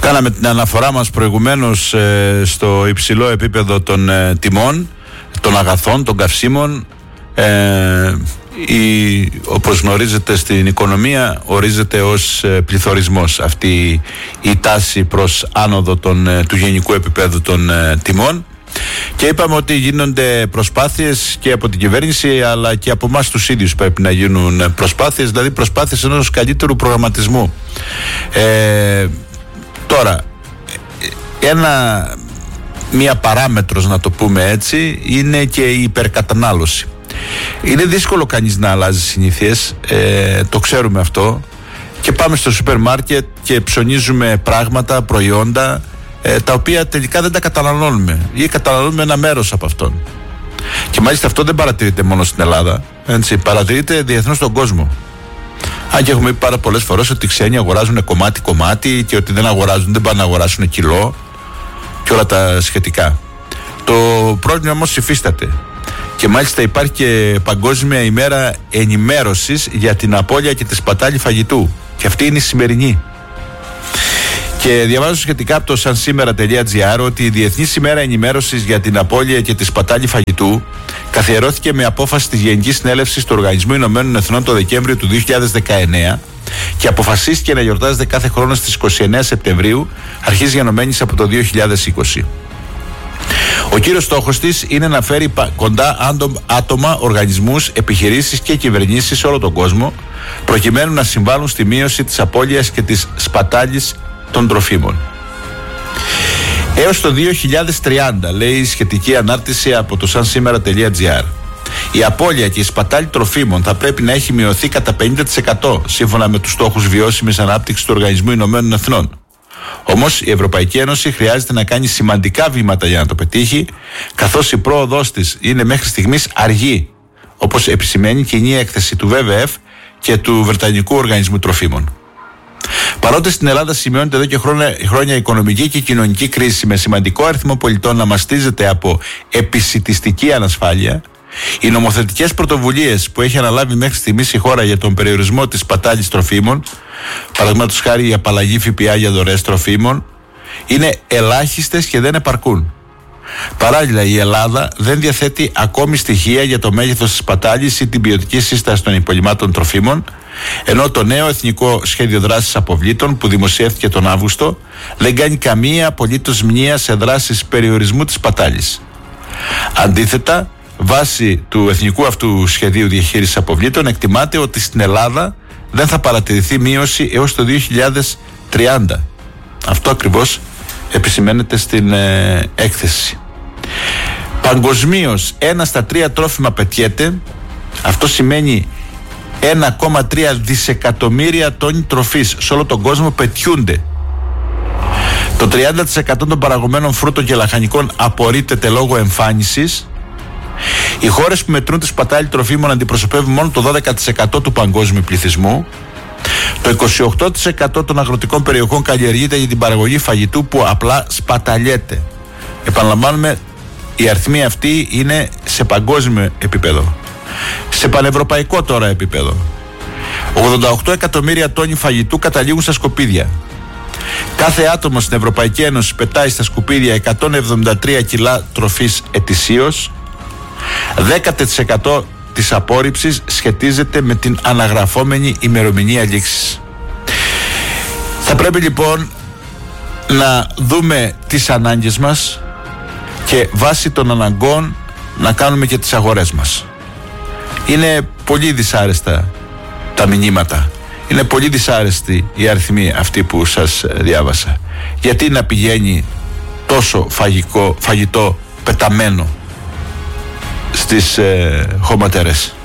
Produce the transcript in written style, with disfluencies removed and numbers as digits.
Κάναμε την αναφορά μας προηγουμένως στο υψηλό επίπεδο των τιμών, των αγαθών, των καυσίμων. Όπως γνωρίζετε στην οικονομία ορίζεται ως πληθωρισμός αυτή η τάση προς άνοδο του γενικού επίπεδου των τιμών. Και είπαμε ότι γίνονται προσπάθειες και από την κυβέρνηση αλλά και από εμάς τους ίδιους πρέπει να γίνουν προσπάθειες, δηλαδή προσπάθειες ενός καλύτερου προγραμματισμού. Τώρα, μία παράμετρος να το πούμε έτσι είναι και η υπερκατανάλωση. Είναι δύσκολο κανείς να αλλάζει συνήθειες, το ξέρουμε αυτό, και πάμε στο σούπερ μάρκετ και ψωνίζουμε πράγματα, προϊόντα τα οποία τελικά δεν τα καταναλώνουμε ή καταναλώνουμε ένα μέρος από αυτόν. Και μάλιστα αυτό δεν παρατηρείται μόνο στην Ελλάδα, έτσι, παρατηρείται διεθνώς στον κόσμο. Αν και έχουμε πει πάρα πολλές φορές ότι οι ξένοι αγοράζουν κομμάτι-κομμάτι και ότι δεν πάνε να αγοράσουν κιλό και όλα τα σχετικά. Το πρόβλημα όμως υφίσταται. Και μάλιστα υπάρχει και Παγκόσμια ημέρα ενημέρωσης για την απώλεια και τη σπατάλη φαγητού. Και αυτή είναι η σημερινή. Και διαβάζω σχετικά από το sansimera.gr ότι η Διεθνής ημέρα ενημέρωσης για την απώλεια και τη σπατάλη φαγητού καθιερώθηκε με απόφαση της Γενικής Συνέλευσης του Οργανισμού Ηνωμένων Εθνών το Δεκέμβριο του 2019 και αποφασίστηκε να γιορτάζεται κάθε χρόνο στις 29 Σεπτεμβρίου, αρχής γενομένης από το 2020. Ο κύριος στόχος της είναι να φέρει κοντά άτομα, οργανισμούς, επιχειρήσεις και κυβερνήσεις σε όλο τον κόσμο, προκειμένου να συμβάλλουν στη μείωση της απώλειας και της σπατάλης των τροφίμων. Έως το 2030, λέει η σχετική ανάρτηση από το sansimera.gr, η απώλεια και η σπατάλη τροφίμων θα πρέπει να έχει μειωθεί κατά 50% σύμφωνα με τους στόχους βιώσιμης ανάπτυξης του Οργανισμού Ηνωμένων Εθνών. Όμως η Ευρωπαϊκή Ένωση χρειάζεται να κάνει σημαντικά βήματα για να το πετύχει, καθώς η πρόοδός της είναι μέχρι στιγμής αργή, όπως επισημαίνει η κοινή έκθεση του WWF και του Βρετανικού Οργανισμού Τροφίμων. Παρότι στην Ελλάδα σημειώνεται εδώ και χρόνια οικονομική και κοινωνική κρίση με σημαντικό αριθμό πολιτών να μαστίζεται από επισιτιστική ανασφάλεια, οι νομοθετικές πρωτοβουλίες που έχει αναλάβει μέχρι στιγμής η χώρα για τον περιορισμό της σπατάλης τροφίμων, παραδείγματος χάρη η απαλλαγή ΦΠΑ για δωρεές τροφίμων, είναι ελάχιστες και δεν επαρκούν. Παράλληλα, η Ελλάδα δεν διαθέτει ακόμη στοιχεία για το μέγεθος της σπατάλης ή την ποιοτική σύσταση των υπολειμμάτων τροφίμων, ενώ το νέο Εθνικό Σχέδιο Δράσης Αποβλήτων που δημοσιεύτηκε τον Αύγουστο δεν κάνει καμία απολύτως μνήα σε δράσεις περιορισμού της σπατάλης. Αντίθετα, βάσει του Εθνικού αυτού Σχεδίου Διαχείρισης Αποβλήτων, εκτιμάται ότι στην Ελλάδα δεν θα παρατηρηθεί μείωση έως το 2030. Αυτό ακριβώς επισημαίνεται στην έκθεση. Παγκοσμίως 1 στα 3 τρόφιμα πετιέται. Αυτό σημαίνει 1,3 δισεκατομμύρια τόνοι τροφής σε όλο τον κόσμο πετιούνται. Το 30% των παραγωμένων φρούτων και λαχανικών απορρίπτεται λόγω εμφάνισης. Οι χώρες που μετρούν τη σπατάλη τροφίμων αντιπροσωπεύουν μόνο το 12% του παγκόσμιου πληθυσμού. Το 28% των αγροτικών περιοχών καλλιεργείται για την παραγωγή φαγητού που απλά σπαταλιέται. Επαναλαμβάνουμε, η αριθμή αυτή είναι σε παγκόσμιο επίπεδο. Σε πανευρωπαϊκό τώρα επίπεδο, 88 εκατομμύρια τόνοι φαγητού καταλήγουν στα σκουπίδια. Κάθε άτομο στην Ευρωπαϊκή Ένωση πετάει στα σκουπίδια 173 κιλά τροφής ετησίως. 10% της απόρριψης σχετίζεται με την αναγραφόμενη ημερομηνία λήξης. Θα πρέπει λοιπόν να δούμε τις ανάγκες μας και βάσει των αναγκών να κάνουμε και τις αγορές μας. Είναι πολύ δυσάρεστα τα μηνύματα. Είναι πολύ δυσάρεστη η αριθμή αυτή που σας διάβασα. Γιατί να πηγαίνει τόσο φαγητό πεταμένο στις χωματερές?